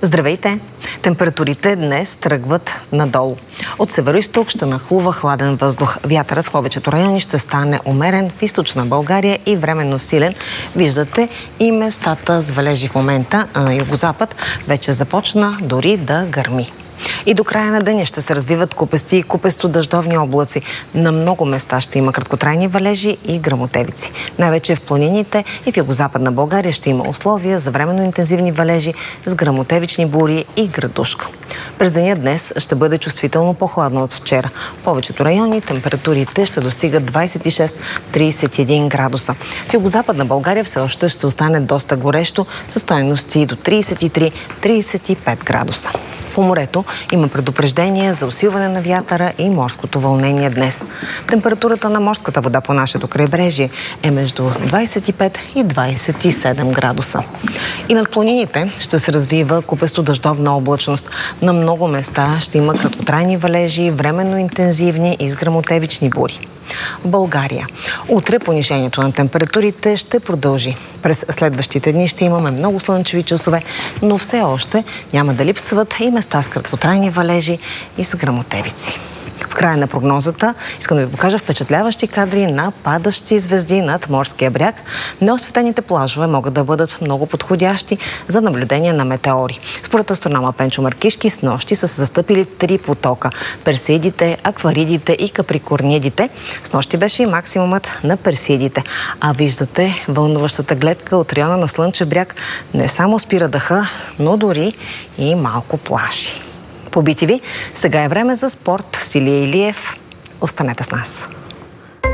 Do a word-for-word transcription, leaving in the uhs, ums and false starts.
Здравейте! Температурите днес тръгват надолу. От северо-изток ще нахлува хладен въздух. Вятърът в повечето райони ще стане умерен в източна България и временно силен. Виждате и местата с валежи в момента, а на югозапад вече започна дори да гърми. И до края на деня ще се развиват купести и купесто-дъждовни облаци. На много места ще има краткотрайни валежи и гръмотевици. Най-вече в планините и в югозападна България ще има условия за временно интензивни валежи с гръмотевични бури и градушка. През деня днес ще бъде чувствително по-хладно от вчера. В повечето райони температурите ще достигат двадесет и шест до тридесет и един градуса. В югозападна България все още ще остане доста горещо, със стойности до тридесет и три до тридесет и пет градуса. По морето има предупреждение за усилване на вятъра и морското вълнение днес. Температурата на морската вода по нашето крайбрежие е между двадесет и пет и двадесет и седем градуса. И над планините ще се развива купесто-дъждовна облачност. На много места ще има краткотрайни валежи, временно интензивни и с гръмотевични бури. В България утре понижението на температурите ще продължи. През следващите дни ще имаме много слънчеви часове, но все още няма да липсват и места с краткотрайни валежи и с гръмотевици. В края на прогнозата искам да ви покажа впечатляващи кадри на падащи звезди над морския бряг. Неосветените плажове могат да бъдат много подходящи за наблюдение на метеори. Според астронома Пенчо Маркишки, снощи са се застъпили три потока – Персеидите, Акваридите и Каприкорнидите. Снощи беше и максимумът на Персеидите. А виждате, вълнуващата гледка от района на Слънчев бряг не само спира дъха, но дори и малко плаши. По би ти ви, сега е време за спорт. Силия Илиев, останете с нас.